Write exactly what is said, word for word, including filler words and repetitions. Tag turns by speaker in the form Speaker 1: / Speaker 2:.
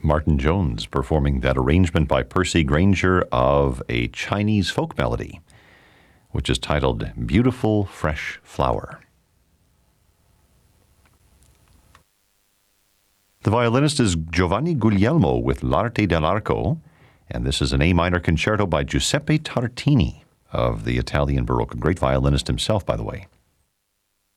Speaker 1: Martin Jones performing that arrangement by Percy Granger of a Chinese folk melody, which is titled Beautiful Fresh Flower. The violinist is Giovanni Guglielmo with L'Arte dell'Arco, and this is an A minor concerto by Giuseppe Tartini of the Italian Baroque, a great violinist himself, by the way.